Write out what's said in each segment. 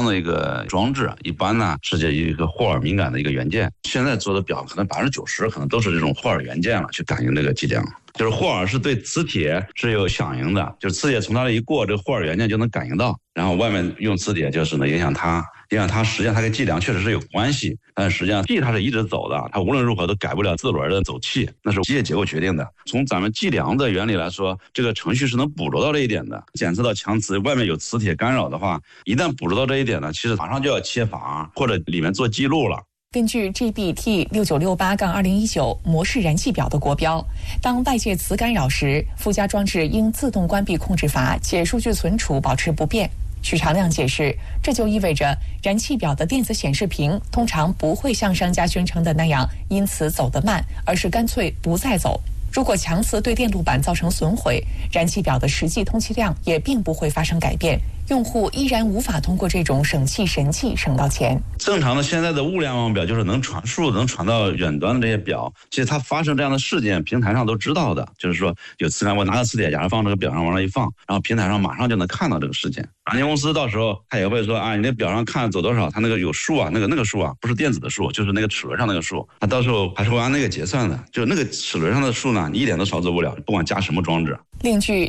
的一个装置，一般呢是这一个霍尔敏感的一个元件。现在做的表可能90%可能都是这种霍尔元件了，去感应这个剂量。就是霍尔是对磁铁是有响应的，就是磁铁从它这一过，这个霍尔元件就能感应到，然后外面用磁铁就是呢影响它，实际上它跟剂量确实是有关系，但实际上气它是一直走的，它无论如何都改不了自轮的走气，那是机械结构决定的。从咱们计量的原理来说，这个程序是能捕捉到这一点的。检测到强磁外面有磁铁干扰的话，一旦捕捉到这一点呢，其实马上就要切阀或者里面做记录了。 根据 GBT6968-2019 模式燃气表的国标，当外界磁干扰时，附加装置应自动关闭控制阀，且数据存储保持不变。许长亮解释，这就意味着燃气表的电子显示屏通常不会像商家宣称的那样因此走得慢，而是干脆不再走。如果强磁对电路板造成损毁，燃气表的实际通气量也并不会发生改变，用户依然无法通过这种省气神器省到钱。 正常的现在的物联网表就是能传输能传到远端的这些表，其实它发生这样的事件，平台上都知道的。就是说有磁感，我拿个磁铁夹放这个表上往那一放，然后平台上马上就能看到这个事件。软件公司到时候他也会说啊，你那表上看走多少，它那个有数啊，那个数啊，不是电子的数，就是那个齿轮上那个数，它到时候还是会按那个结算的。就那个齿轮上的数呢，你一点都操作不了，不管加什么装置。 另据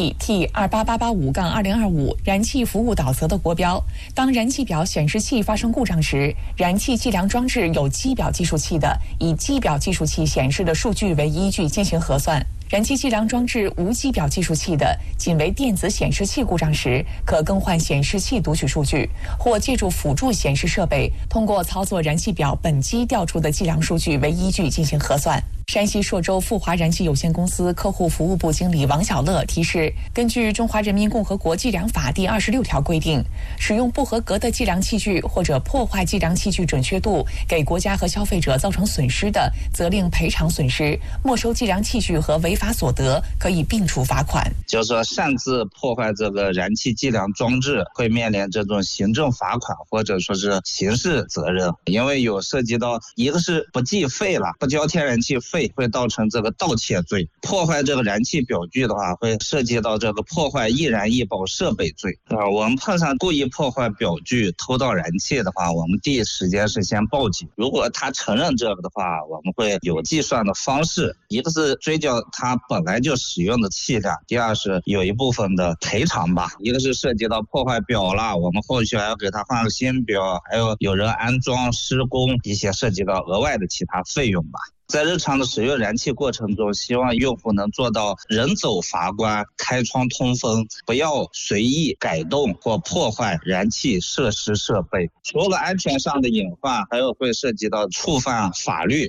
GBT28885-2025 燃气服务导则的国标，当燃气表显示器发生故障时，燃气计量装置有机表计数器的，以机表计数器显示的数据为依据进行核算。燃气计量装置无机表计数器的，仅为电子显示器故障时，可更换显示器读取数据，或借助辅助显示设备，通过操作燃气表本机调出的计量数据为依据进行核算。山西朔州富华燃气有限公司客户服务部经理王小乐提示，根据《中华人民共和国计量法》第26条规定，使用不合格的计量器具或者破坏计量器具准确度，给国家和消费者造成损失的，责令赔偿损失，没收计量器具和违法所得，可以并处罚款。 就是说擅自破坏这个燃气计量装置，会面临这种行政罚款或者说是刑事责任，因为有涉及到一个是不计费了，不交天然气费，会造成这个盗窃罪；破坏这个燃气表具的话，会涉及到这个破坏易燃易爆设备罪。我们碰上故意破坏表具、偷盗燃气的话，我们第一时间是先报警。如果他承认这个的话，我们会有计算的方式，一个是追究他本来就使用的气量，第二是有一部分的赔偿吧。一个是涉及到破坏表了，我们后续还要给他换个新表，还有人安装、施工一些涉及到额外的其他费用吧。在日常的使用燃气过程中，希望用户能做到人走阀关、开窗通风，不要随意改动或破坏燃气设施设备。除了安全上的隐患，还有会涉及到触犯法律。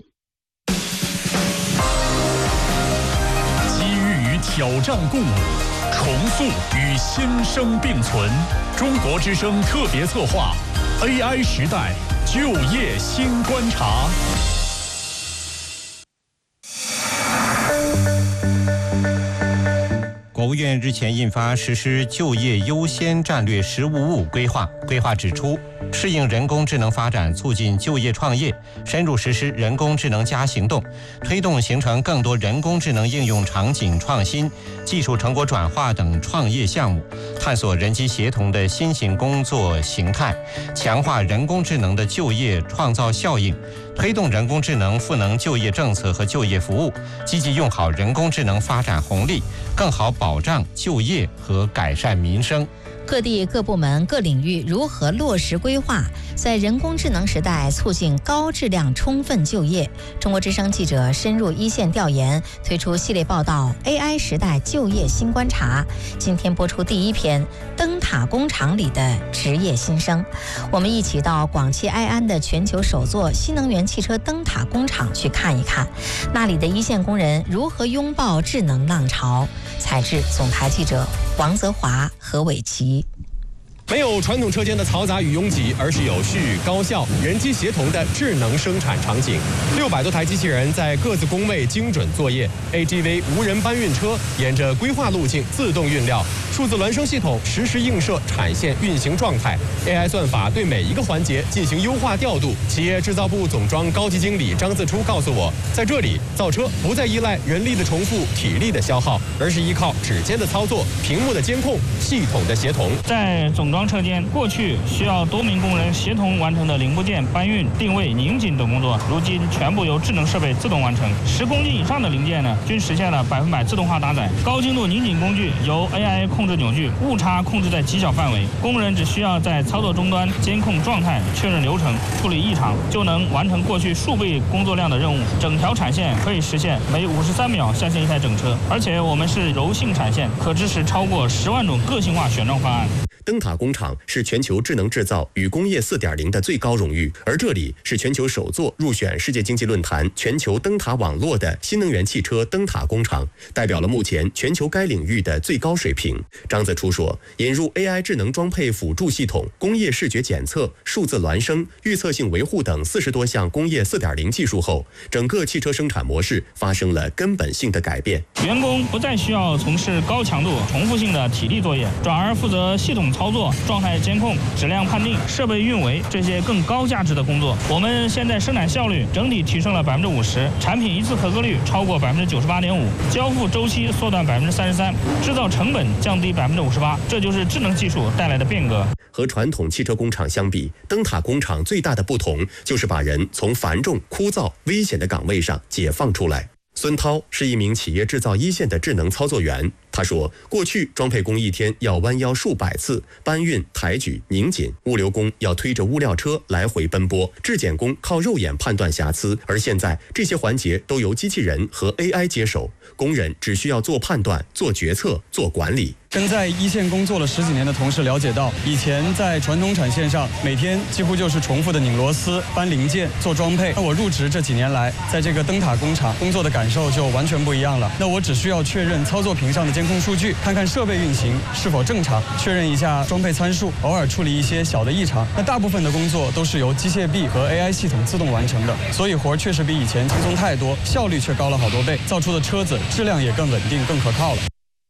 机遇与挑战共舞，重塑与新生并存。中国之声特别策划 AI 时代就业新观察。 国务院日前印发实施就业优先战略“十五五”规划，规划指出，适应人工智能发展，促进就业创业，深入实施人工智能+行动，推动形成更多人工智能应用场景创新、技术成果转化等创业项目，探索人机协同的新型工作形态，强化人工智能的就业创造效应，推动人工智能赋能就业政策和就业服务，积极用好人工智能发展红利，更好保障就业和改善民生。 各地各部门各领域如何落实规划，在人工智能时代促进高质量充分就业？中国之声记者深入一线调研，推出系列报道 AI 时代就业新观察。今天播出第一篇，灯塔工厂里的职业新生。我们一起到广汽埃安的全球首座新能源汽车灯塔工厂去看一看，那里的一线工人如何拥抱智能浪潮。采制总台记者王泽华、何伟奇。 没有传统车间的嘈杂与拥挤，而是有序、高效、人机协同的智能生产场景。600多台机器人在各自工位精准作业 ，AGV 无人搬运车沿着规划路径自动运料，数字孪生系统实时映射产线运行状态 ，AI 算法对每一个环节进行优化调度。企业制造部总装高级经理张自初告诉我，在这里造车不再依赖人力的重复、体力的消耗，而是依靠指尖的操作、屏幕的监控、系统的协同。 在总装装车间过去需要多名工人协同完成的零部件搬运、定位、拧紧等工作，如今全部由智能设备自动完成。10公斤以上的零件呢，均实现了100%自动化搭载。高精度拧紧工具由 AI 控制扭矩，误差控制在极小范围，工人只需要在操作终端监控状态、确认流程、处理异常，就能完成过去数倍工作量的任务。整条产线可以实现每53秒下线一台整车，而且我们是柔性产线，可支持超过10万种个性化选装方案。 灯塔工厂是全球智能制造与工业4.0的最高荣誉，而这里是全球首座入选世界经济论坛全球灯塔网络的新能源汽车灯塔工厂，代表了目前全球该领域的最高水平。张子初说，引入 AI 智能装配辅助系统、工业视觉检测、数字孪生、预测性维护等40多项工业4.0技术后，整个汽车生产模式发生了根本性的改变。 员工不再需要从事高强度、重复性的体力作业，转而负责系统操作、状态监控、质量判定、设备运维这些更高价值的工作。我们现在生产效率整体提升了50%，产品一次合格率超过98.5%，交付周期缩短33%，制造成本降低58%，这就是智能技术带来的变革。 和传统汽车工厂相比，灯塔工厂最大的不同就是把人从繁重、枯燥、危险的岗位上解放出来。孙涛是一名企业制造一线的智能操作员。他说，过去装配工一天要弯腰数百次，搬运、抬举、拧紧，物流工要推着物料车来回奔波，质检工靠肉眼判断瑕疵，而现在这些环节都由机器人和 AI 接手，工人只需要做判断、做决策、做管理。 跟在一线工作了10几年的同事了解到，以前在传统产线上，每天几乎就是重复的拧螺丝、搬零件、做装配。那我入职这几年来，在这个灯塔工厂工作的感受就完全不一样了。那我只需要确认操作屏上的监控数据，看看设备运行是否正常，确认一下装配参数，偶尔处理一些小的异常。那大部分的工作都是由机械臂和 AI 系统自动完成的，所以活确实比以前轻松太多，效率却高了好多倍，造出的车子质量也更稳定、更可靠了。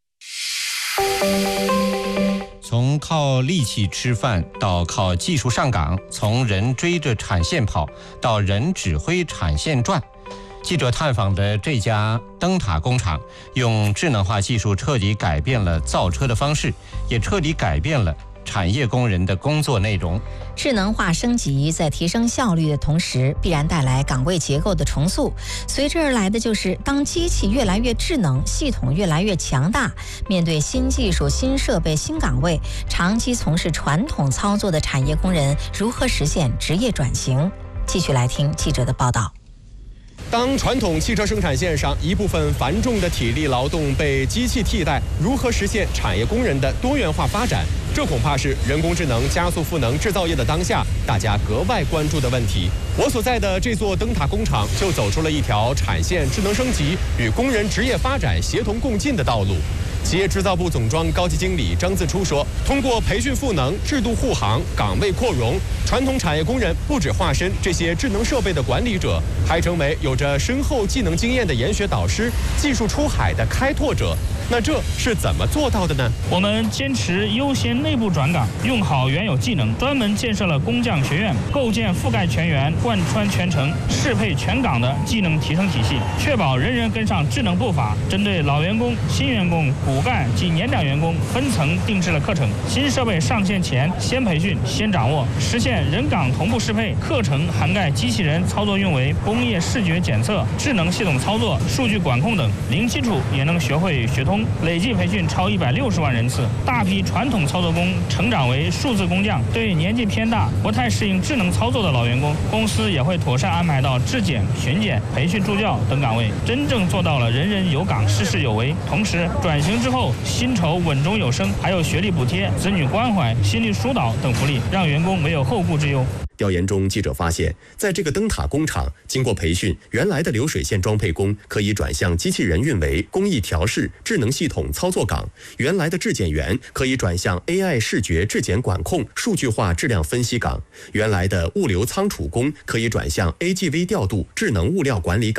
从靠力气吃饭到靠技术上岗，从人追着产线跑到人指挥产线转。记者探访的这家灯塔工厂，用智能化技术彻底改变了造车的方式，也彻底改变了产业工人的工作内容。 智能化升级在提升效率的同时，必然带来岗位结构的重塑。随之而来的就是，当机器越来越智能，系统越来越强大，面对新技术、新设备、新岗位，长期从事传统操作的产业工人如何实现职业转型？继续来听记者的报道。 当传统汽车生产线上一部分繁重的体力劳动被机器替代，如何实现产业工人的多元化发展？这恐怕是人工智能加速赋能制造业的当下大家格外关注的问题。我所在的这座灯塔工厂就走出了一条产线智能升级与工人职业发展协同共进的道路。企业制造部总装高级经理张自初说，通过培训赋能、制度护航、岗位扩容，传统产业工人不只化身这些智能设备的管理者，还成为有着深厚技能经验的研学导师、技术出海的开拓者。那这是怎么做到的呢？ 我们坚持优先内部转岗，用好原有技能，专门建设了工匠学院，构建覆盖全员、贯穿全程、适配全岗的技能提升体系，确保人人跟上智能步伐。针对老员工、新员工、骨干及年长员工分层定制了课程，新设备上线前先培训、先掌握，实现人岗同步适配。课程涵盖机器人操作运维、工业视觉检测、智能系统操作、数据管控等，零基础也能学会学通。累计培训超160万人次，大批传统操作工成长为数字工匠。对年纪偏大、不太适应智能操作的老员工，公司也会妥善安排到质检、巡检、培训助教等岗位，真正做到了人人有岗、事事有为。同时，转型之后，薪酬稳中有升，还有学历补贴、子女关怀、心理疏导等福利，让员工没有后顾之忧。 调研中，记者发现，在这个灯塔工厂，经过培训，原来的流水线装配工可以转向机器人运维、工艺调试、智能系统操作岗；原来的质检员可以转向 AI 视觉质检管控、数据化质量分析岗；原来的物流仓储工可以转向 AGV 调度、智能物料管理岗。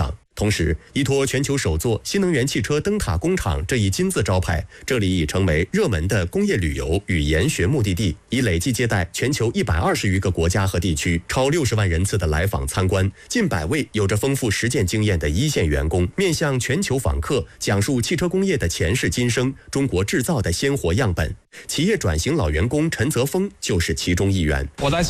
同时，依托全球首座新能源汽车灯塔工厂这一金字招牌，这里已成为热门的工业旅游与研学目的地，已累计接待全球120余个国家和地区，超60万人次的来访参观，近100位有着丰富实践经验的一线员工面向全球访客，讲述汽车工业的前世今生，中国制造的鲜活样本。企业转型老员工陈泽峰就是其中一员。 我在